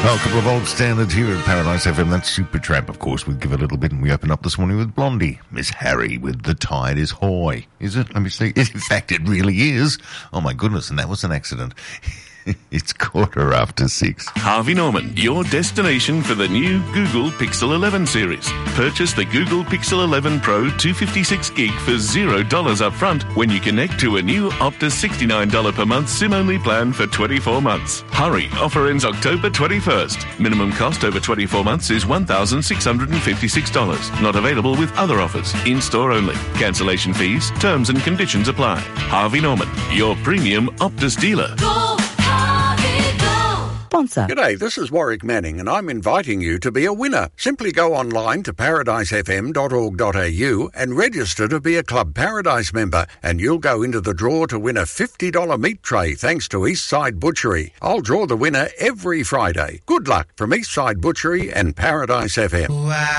Well, a couple of old standards here at Paradise FM. That's Supertramp, of course. We'll give it a little bit, and we open up this morning with Blondie. Miss Harry with The Tide is Hoy. Is it? Let me see. In fact, it really is. Oh, my goodness, and that was an accident. It's 6:15. Harvey Norman, your destination for the new Google Pixel 11 series. Purchase the Google Pixel 11 Pro 256 gig for $0 up front when you connect to a new Optus $69 per month SIM-only plan for 24 months. Hurry, offer ends October 21st. Minimum cost over 24 months is $1,656. Not available with other offers. In-store only. Cancellation fees, terms and conditions apply. Harvey Norman, your premium Optus dealer. Sponsor. G'day, this is Warwick Manning and I'm inviting you to be a winner. Simply go online to paradisefm.org.au and register to be a Club Paradise member and you'll go into the draw to win a $50 meat tray thanks to Eastside Butchery. I'll draw the winner every Friday. Good luck from Eastside Butchery and Paradise FM.